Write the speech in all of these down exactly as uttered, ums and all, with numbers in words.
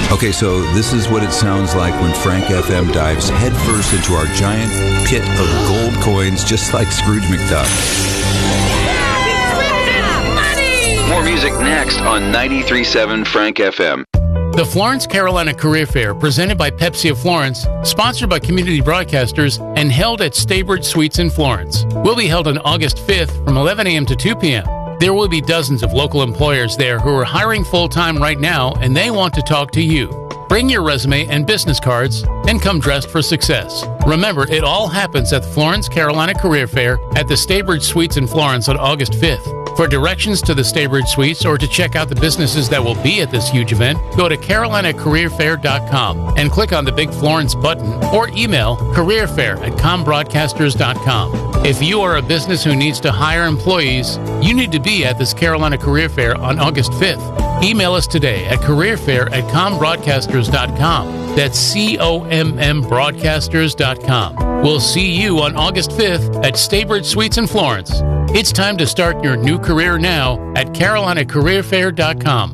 Okay, so this is what it sounds like when Frank F M dives headfirst into our giant pit of gold coins, just like Scrooge McDuck. More music next on ninety-three point seven Frank F M. The Florence Carolina Career Fair, presented by Pepsi of Florence, sponsored by Community Broadcasters, and held at Staybridge Suites in Florence, will be held on August fifth from eleven a.m. to two p.m. There will be dozens of local employers there who are hiring full-time right now, and they want to talk to you. Bring your resume and business cards and come dressed for success. Remember, it all happens at the Florence Carolina Career Fair at the Staybridge Suites in Florence on August fifth. For directions to the Staybridge Suites or to check out the businesses that will be at this huge event, go to carolina career fair dot com and click on the big Florence button or email careerfair at com broadcasters dot com. If you are a business who needs to hire employees, you need to be at this Carolina Career Fair on August fifth. Email us today at careerfair at com broadcasters dot com. That's C O M M broadcasters dot com. We'll see you on August fifth at Staybridge Suites in Florence. It's time to start your new career now at carolina career fair dot com.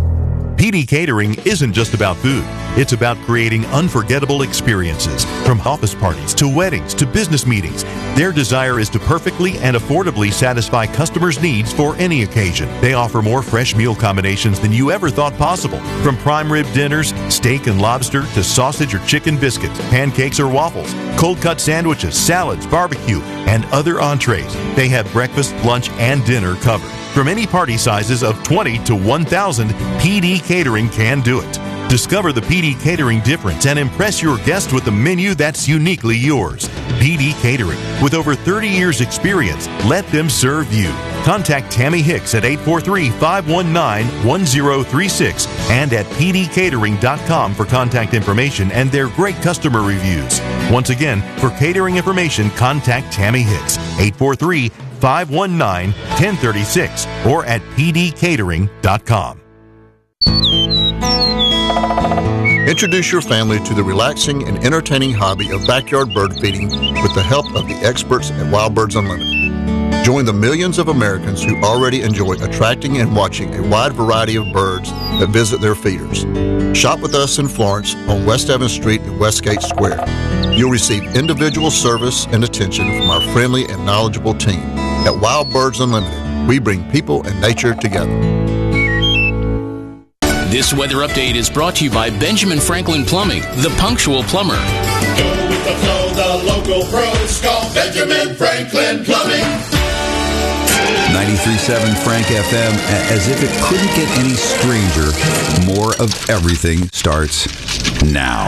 P D Catering isn't just about food. It's about creating unforgettable experiences, from office parties to weddings to business meetings. Their desire is to perfectly and affordably satisfy customers' needs for any occasion. They offer more fresh meal combinations than you ever thought possible, from prime rib dinners, steak and lobster, to sausage or chicken biscuits, pancakes or waffles, cold cut sandwiches, salads, barbecue, and other entrees. They have breakfast, lunch, and dinner covered. From any party sizes of twenty to one thousand, P D Catering can do it. Discover the P D Catering difference and impress your guests with a menu that's uniquely yours. P D Catering, with over thirty years experience, let them serve you. Contact Tammy Hicks at eight four three, five one nine, one zero three six and at p d catering dot com for contact information and their great customer reviews. Once again, for catering information, contact Tammy Hicks, eight four three, five one nine, one zero three six or at p d catering dot com. Introduce your family to the relaxing and entertaining hobby of backyard bird feeding with the help of the experts at Wild Birds Unlimited. Join the millions of Americans who already enjoy attracting and watching a wide variety of birds that visit their feeders. Shop with us in Florence on West Evans Street in Westgate Square. You'll receive individual service and attention from our friendly and knowledgeable team. At Wild Birds Unlimited, we bring people and nature together. This weather update is brought to you by Benjamin Franklin Plumbing, the punctual plumber. Go with the flow, the local pros call Benjamin Franklin Plumbing. ninety-three point seven Frank F M, as if it couldn't get any stranger, more of everything starts now.